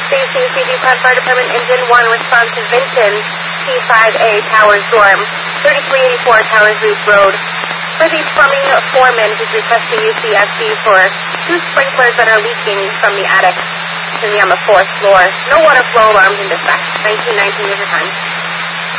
Station CD Fire Department Engine 1, response to Vinton, T5A, Towers Dorm, 3384 Towers Loop Road. For the plumbing foreman who's requesting UCSC for 2 sprinklers that are leaking from the attic to me on the 4th floor. No water flow alarms in dispatch. 1919 is the time.